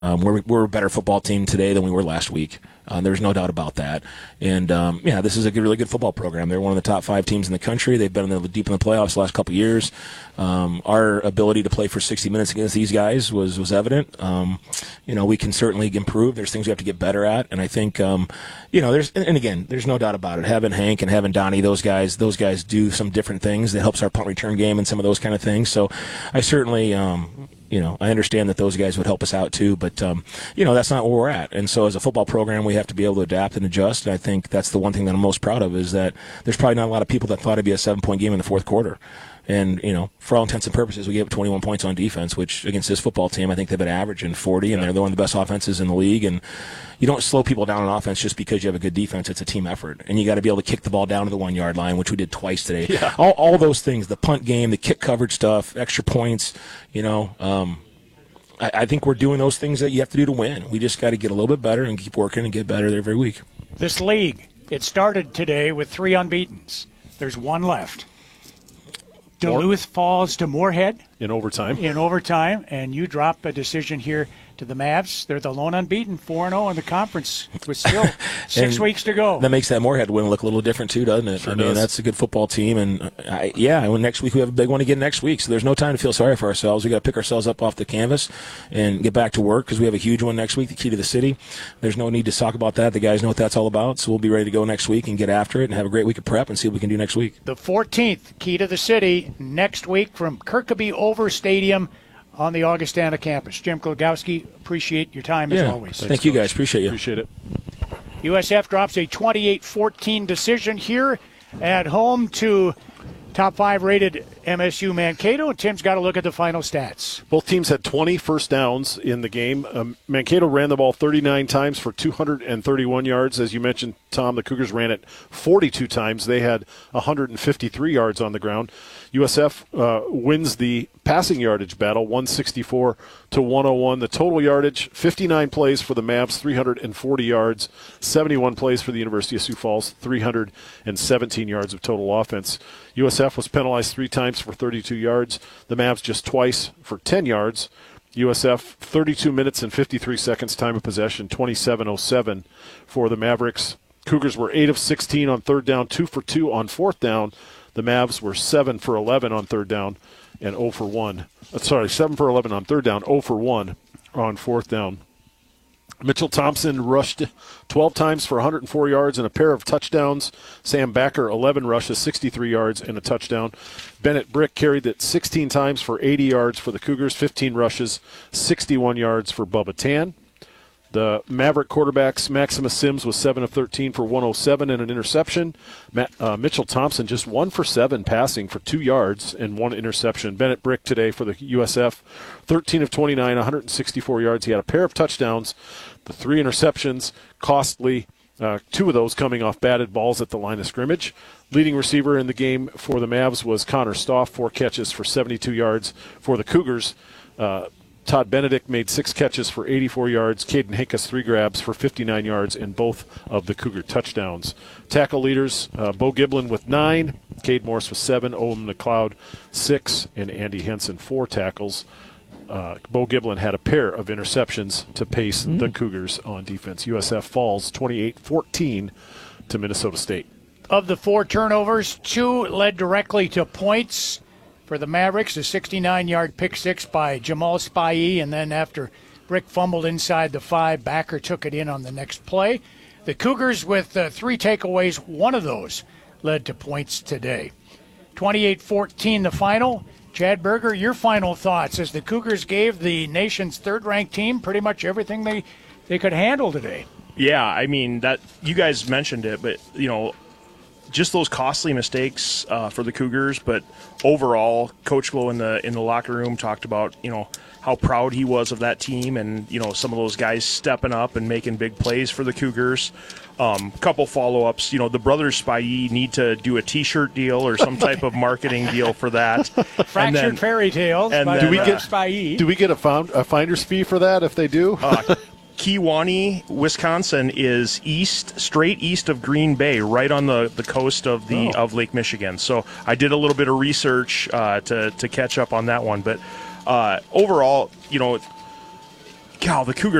We're a better football team today than we were last week. There's no doubt about that. And, this is a really good football program. They're one of the top 5 teams in the country. They've been deep in the playoffs the last couple of years. Our ability to play for 60 minutes against these guys was evident. We can certainly improve. There's things we have to get better at. And I think, there's no doubt about it. Having Hank and having Donnie, those guys do some different things that helps our punt return game and some of those kind of things. So I certainly, I understand that those guys would help us out too, but, that's not where we're at. And so as a football program, we have to be able to adapt and adjust. And I think that's the one thing that I'm most proud of is that there's probably not a lot of people that thought it'd be a 7-point game in the fourth quarter. And, for all intents and purposes, we gave up 21 points on defense, which against this football team, I think they've been averaging 40, and they're one of the best offenses in the league. And you don't slow people down on offense just because you have a good defense. It's a team effort. And you got to be able to kick the ball down to the 1-yard line, which we did twice today. Yeah. All those things, the punt game, the kick coverage stuff, extra points, I think we're doing those things that you have to do to win. We just got to get a little bit better and keep working and get better every week. This league, it started today with 3 unbeatens. There's 1 left. Duluth falls to Moorhead. In overtime, and you drop a decision here to the Mavs. They're the lone unbeaten, 4-0 in the conference with still 6 weeks to go. That makes that Moorhead win look a little different too, doesn't it? Sure does. That's a good football team, and next week we have a big one again next week, so there's no time to feel sorry for ourselves. We got to pick ourselves up off the canvas and get back to work because we have a huge one next week, the Key to the City. There's no need to talk about that. The guys know what that's all about, so we'll be ready to go next week and get after it and have a great week of prep and see what we can do next week. The 14th, Key to the City, next week from Kirkaby Over Stadium on the Augustana campus. Jim Glogowski, appreciate your time as always. Thank you, guys. Appreciate you. Appreciate it. USF drops a 28-14 decision here at home to top 5 rated MSU Mankato, and Tim's got to look at the final stats. Both teams had 20 first downs in the game. Mankato ran the ball 39 times for 231 yards. As you mentioned, Tom, the Cougars ran it 42 times. They had 153 yards on the ground. USF wins the passing yardage battle, 164 to 101. The total yardage, 59 plays for the Mavs, 340 yards, 71 plays for the University of Sioux Falls, 317 yards of total offense. USF was penalized 3 times for 32 yards. The Mavs just twice for 10 yards. USF 32 minutes and 53 seconds time of possession, 27:07 for the Mavericks. Cougars were 8 of 16 on third down, 2 for 2 on fourth down. The Mavs were 7 for 11 on third down and 0 for 1. 7 for 11 on third down, 0 for 1 on fourth down. Mitchell Thompson rushed 12 times for 104 yards and a pair of touchdowns. Sam Backer, 11 rushes, 63 yards and a touchdown. Bennett Brick carried it 16 times for 80 yards for the Cougars, 15 rushes, 61 yards for Bubba Tan. The Maverick quarterbacks, Maximus Sims was 7 of 13 for 107 and an interception. Mitchell Thompson just 1 for 7 passing for 2 yards and 1 interception. Bennett Brick today for the USF, 13 of 29, 164 yards. He had a pair of touchdowns. The 3 interceptions, costly, 2 of those coming off batted balls at the line of scrimmage. Leading receiver in the game for the Mavs was Connor Stoff, 4 catches for 72 yards for the Cougars. Todd Benedict made 6 catches for 84 yards. Caden Hinkus 3 grabs for 59 yards in both of the Cougar touchdowns. Tackle leaders, Bo Giblin with 9, Cade Morse with 7, Owen McLeod 6, and Andy Henson 4 tackles. Bo Giblin had a pair of interceptions to pace the Cougars on defense. USF falls 28-14 to Minnesota State. Of the 4 turnovers, 2 led directly to points. For the Mavericks, a 69-yard pick six by Jamal Spahee, and then after Brick fumbled inside the 5, Backer took it in on the next play. The Cougars with 3 takeaways, 1 of those led to points today. 28-14 the final. Chad Berger, your final thoughts as the Cougars gave the nation's third-ranked team pretty much everything they could handle today. Yeah, I mean, that you guys mentioned it, but, just those costly mistakes for the Cougars, but overall, Coach Glow in the locker room talked about how proud he was of that team, and some of those guys stepping up and making big plays for the Cougars. Couple follow-ups. The brothers Spahee need to do a T-shirt deal or some type of marketing deal for that. Fractured fairy tales. And by then, Spahee. Do we get a finder's fee for that if they do? Kewaunee, Wisconsin is straight east of Green Bay, right on the coast of Lake Michigan. So I did a little bit of research to catch up on that one. But overall, God, the Cougars